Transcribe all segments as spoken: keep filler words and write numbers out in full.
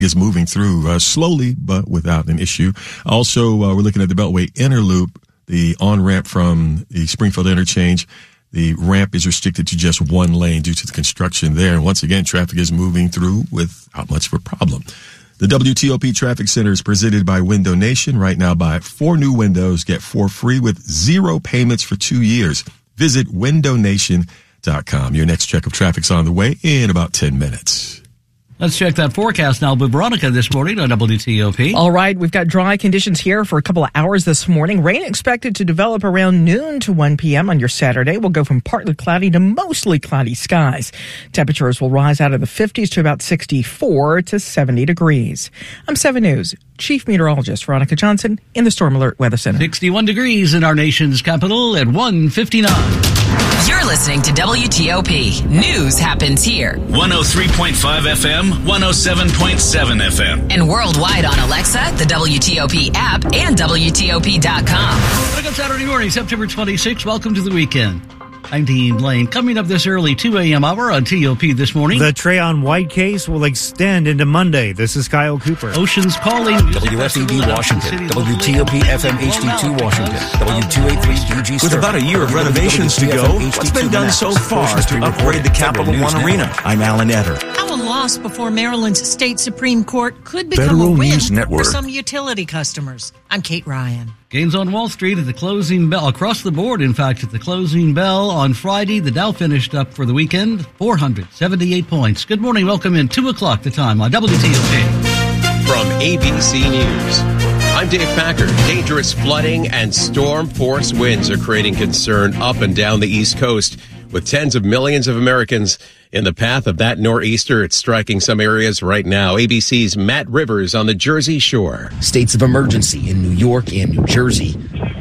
is moving through uh, slowly, but without an issue. Also, uh, we're looking at the Beltway Inner Loop, the on-ramp from the Springfield interchange. The ramp is restricted to just one lane due to the construction there. And once again, traffic is moving through without much of a problem. The W T O P Traffic Center is presented by Window Nation. Right now, buy four new windows, get four free with zero payments for two years. Visit window nation dot com. Your next check of traffic's on the way in about ten minutes. Let's check that forecast now with Veronica this morning on W T O P. All right, we've got dry conditions here for a couple of hours this morning. Rain expected to develop around noon to one p.m. on your Saturday. We'll go from partly cloudy to mostly cloudy skies. Temperatures will rise out of the fifties to about sixty-four to seventy degrees. I'm seven News Chief Meteorologist Veronica Johnson in the Storm Alert Weather Center. sixty-one degrees in our nation's capital at one fifty-nine. You're listening to W T O P. News happens here. one oh three point five F M, one oh seven point seven F M. And worldwide on Alexa, the W T O P app, and W T O P dot com. Wake up Saturday morning, September twenty-sixth. Welcome to the weekend. I'm Dean Lane. Coming up this early two a.m. hour on T O P this morning. The Trayon White case will extend into Monday. This is Kyle Cooper. Oceans Calling. W F E D Washington. W T O P F M H D two Washington. W two eighty-three D G With about a year of renovations to go, what's been done so far to upgrade the Capital One Arena? I'm Alan Etter. How a loss before Maryland's state Supreme Court could become Federal a win News Network. for some utility customers. I'm Kate Ryan. Gains on Wall Street at the closing bell, across the board, in fact, at the closing bell on Friday. The Dow finished up for the weekend, four hundred seventy-eight points. Good morning. Welcome in. two o'clock the time on W T O P. From A B C News, I'm Dave Packer. Dangerous flooding and storm force winds are creating concern up and down the East Coast, with tens of millions of Americans in the path of that nor'easter. It's striking some areas right now. A B C's Matt Rivers on the Jersey Shore. States of emergency in New York and New Jersey.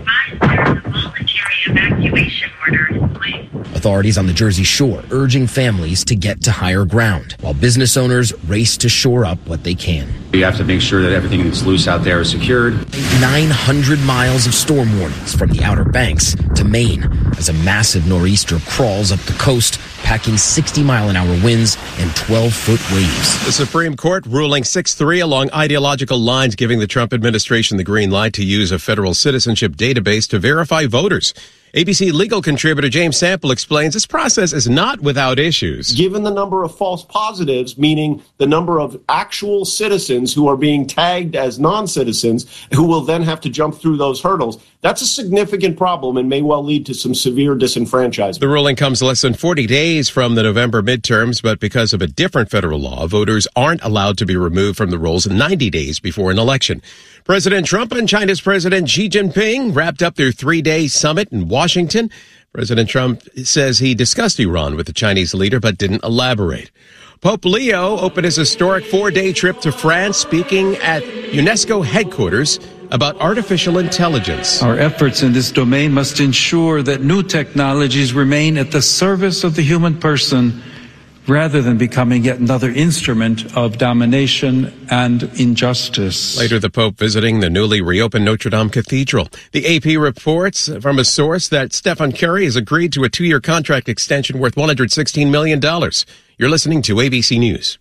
Voluntary evacuation order in place. Authorities on the Jersey Shore urging families to get to higher ground, while business owners race to shore up what they can. You have to make sure that everything that's loose out there is secured. nine hundred miles of storm warnings from the Outer Banks to Maine as a massive nor'easter crawls up the coast, packing sixty mile an hour winds and twelve foot waves. The Supreme Court ruling six three along ideological lines, giving the Trump administration the green light to use a federal citizenship database to verify voters. A B C legal contributor James Sample explains this process is not without issues. Given the number of false positives, meaning the number of actual citizens who are being tagged as non-citizens, who will then have to jump through those hurdles, that's a significant problem and may well lead to some severe disenfranchisement. The ruling comes less than forty days from the November midterms, but because of a different federal law, voters aren't allowed to be removed from the rolls ninety days before an election. President Trump and China's President Xi Jinping wrapped up their three-day summit in Washington. President Trump says he discussed Iran with the Chinese leader, but didn't elaborate. Pope Leo opened his historic four-day trip to France, speaking at UNESCO headquarters about artificial intelligence. Our efforts in this domain must ensure that new technologies remain at the service of the human person, rather than becoming yet another instrument of domination and injustice. Later, the Pope visiting the newly reopened Notre Dame Cathedral. The A P reports from a source that Stephen Curry has agreed to a two-year contract extension worth one hundred sixteen million dollars. You're listening to A B C News.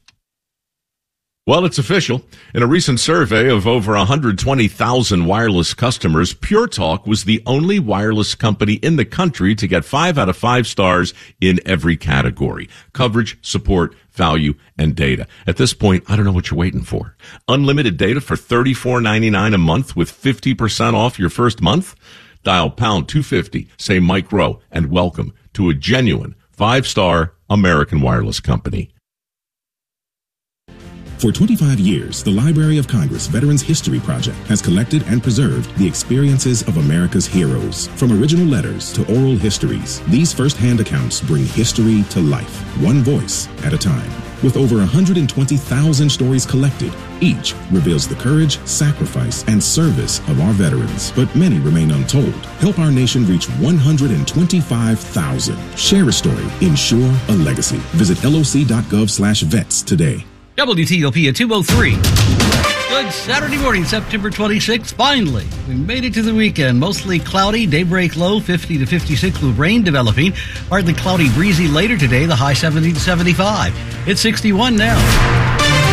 Well, it's official. In a recent survey of over one hundred twenty thousand wireless customers, Pure Talk was the only wireless company in the country to get five out of five stars in every category: coverage, support, value, and data. At this point, I don't know what you're waiting for. Unlimited data for thirty-four ninety-nine a month with fifty percent off your first month? Dial pound two fifty, say Mike Rowe, and welcome to a genuine five-star American wireless company. For twenty-five years, the Library of Congress Veterans History Project has collected and preserved the experiences of America's heroes. From original letters to oral histories, these first-hand accounts bring history to life, one voice at a time. With over one hundred twenty thousand stories collected, each reveals the courage, sacrifice, and service of our veterans. But many remain untold. Help our nation reach one hundred twenty-five thousand. Share a story. Ensure a legacy. Visit loc.gov slash vets today. W T O P at two oh three. Good Saturday morning, September twenty-sixth. Finally, we made it to the weekend. Mostly cloudy, daybreak low fifty to fifty-six with rain developing. Partly cloudy, breezy later today, the high seventy to seventy-five. It's sixty-one now.